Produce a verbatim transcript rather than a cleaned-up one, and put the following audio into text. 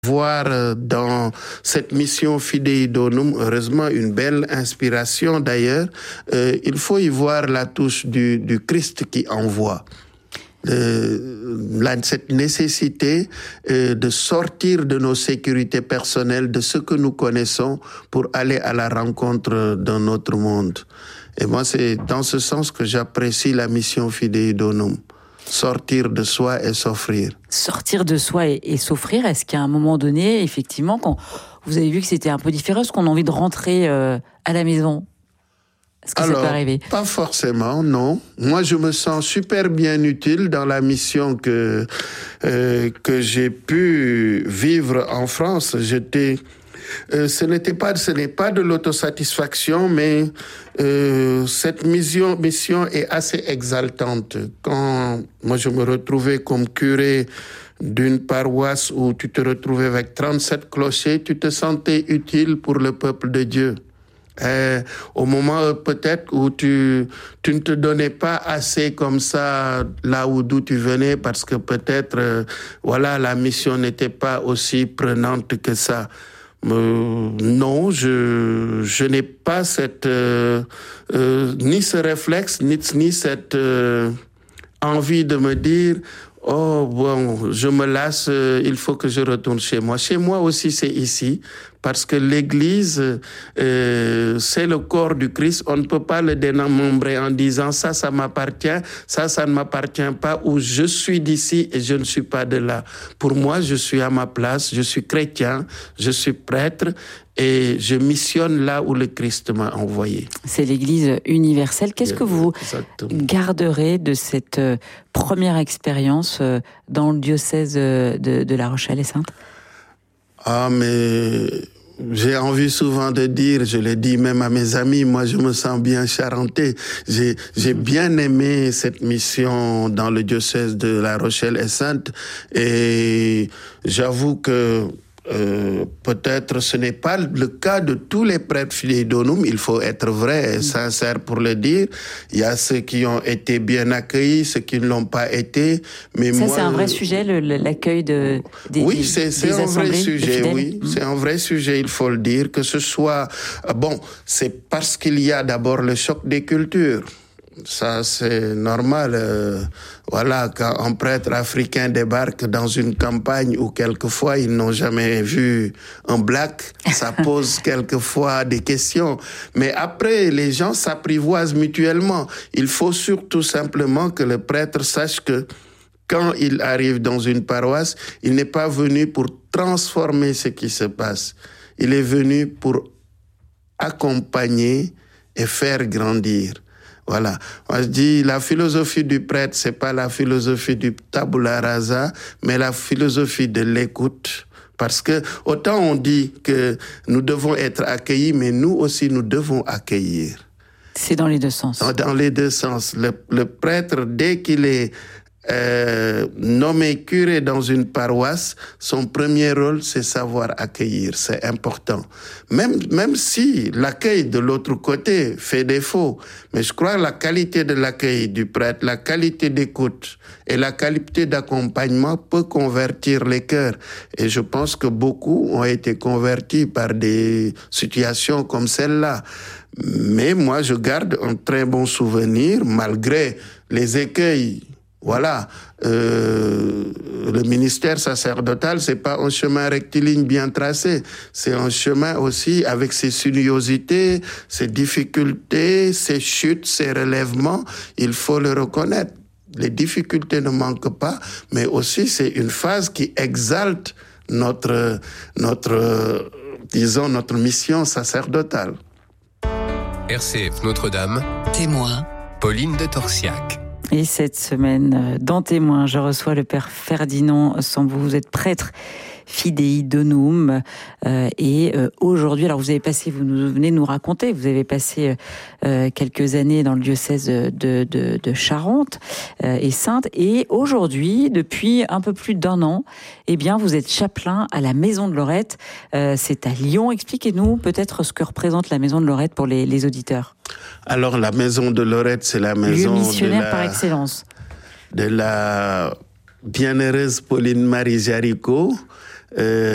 Voir dans cette mission Fidei Donum, heureusement, une belle inspiration d'ailleurs. Euh, il faut y voir la touche du, du Christ qui envoie. Euh, la, cette nécessité euh, de sortir de nos sécurités personnelles, de ce que nous connaissons, pour aller à la rencontre d'un autre monde. Et moi, c'est dans ce sens que j'apprécie la mission Fidei Donum. Sortir de soi et s'offrir. Sortir de soi et, et s'offrir, est-ce qu'à un moment donné, effectivement, quand vous avez vu que c'était un peu différent, est-ce qu'on a envie de rentrer euh, à la maison ? Est-ce que Alors, ça peut arriver ? Pas forcément, non. Moi, je me sens super bien utile dans la mission que, euh, que j'ai pu vivre en France. J'étais... Euh, ce n'était pas, ce n'est pas de l'autosatisfaction, mais euh, cette mission, mission est assez exaltante. Quand moi je me retrouvais comme curé d'une paroisse où tu te retrouvais avec trente-sept clochers, tu te sentais utile pour le peuple de Dieu. Euh, au moment euh, peut-être où tu, tu ne te donnais pas assez comme ça là où d'où tu venais, parce que peut-être euh, voilà, la mission n'était pas aussi prenante que ça. Euh, non, je, je n'ai pas cette, euh, euh, ni ce réflexe, ni, ni cette euh, envie de me dire « Oh, bon, je me lasse, euh, il faut que je retourne chez moi ». Chez moi aussi, c'est ici, parce que l'Église, euh, c'est le corps du Christ. On ne peut pas le démembrer en disant « ça, ça m'appartient, ça, ça ne m'appartient pas » ou « je suis d'ici et je ne suis pas de là ». Pour moi, je suis à ma place, je suis chrétien, je suis prêtre et je missionne là où le Christ m'a envoyé. C'est l'Église universelle. Qu'est-ce que vous Exactement. garderez de cette euh, première expérience euh, dans le diocèse de, de La Rochelle et Sainte ? Ah, mais j'ai envie souvent de dire, je le dis même à mes amis, moi je me sens bien charentais. J'ai, j'ai bien aimé cette mission dans le diocèse de La Rochelle et Sainte. Et j'avoue que Euh, peut-être ce n'est pas le cas de tous les prêtres Fidei Donum, il faut être vrai et sincère pour le dire. Il y a ceux qui ont été bien accueillis, ceux qui ne l'ont pas été. Mais ça, moi, c'est un vrai sujet, le, l'accueil de, des Oui, c'est, c'est des un vrai sujet, oui. Mmh. C'est un vrai sujet, il faut le dire, que ce soit... Bon, c'est parce qu'il y a d'abord le choc des cultures. Ça, c'est normal. Euh, voilà, quand un prêtre africain débarque dans une campagne où quelquefois ils n'ont jamais vu un black, ça pose quelquefois des questions. Mais après, les gens s'apprivoisent mutuellement. Il faut surtout simplement que le prêtre sache que quand il arrive dans une paroisse, il n'est pas venu pour transformer ce qui se passe. Il est venu pour accompagner et faire grandir. Voilà. Moi, je dis, la philosophie du prêtre, c'est pas la philosophie du tabula rasa, mais la philosophie de l'écoute. Parce que, autant on dit que nous devons être accueillis, mais nous aussi, nous devons accueillir. C'est dans les deux sens. Dans, dans les deux sens. Le, le prêtre, dès qu'il est Euh, nommé curé dans une paroisse, son premier rôle, c'est savoir accueillir. C'est important. Même, même si l'accueil de l'autre côté fait défaut, mais je crois que la qualité de l'accueil du prêtre, la qualité d'écoute et la qualité d'accompagnement peut convertir les cœurs. Et je pense que beaucoup ont été convertis par des situations comme celle-là. Mais moi, je garde un très bon souvenir, malgré les écueils. Voilà, euh, le ministère sacerdotal, c'est pas un chemin rectiligne bien tracé, c'est un chemin aussi avec ses sinuosités, ses difficultés, ses chutes, ses relèvements, il faut le reconnaître. Les difficultés ne manquent pas, mais aussi c'est une phase qui exalte notre, notre, disons, notre mission sacerdotale. R C F Notre-Dame, témoin, Pauline de Torsiac. Et cette semaine, dans Témoin, je reçois le père Ferdinand Sambou. Vous êtes prêtre Fidei Donum. Euh, et euh, aujourd'hui, alors vous avez passé, vous nous venez nous raconter, vous avez passé euh, quelques années dans le diocèse de, de, de Charente euh, et Sainte. Et aujourd'hui, depuis un peu plus d'un an, eh bien, vous êtes chapelain à la Maison de Lorette. Euh, c'est à Lyon. Expliquez-nous peut-être ce que représente la Maison de Lorette pour les, les auditeurs. Alors, la Maison de Lorette, c'est la maison lieu missionnaire de la, par excellence. De la bienheureuse Pauline Marie Jaricot. Euh,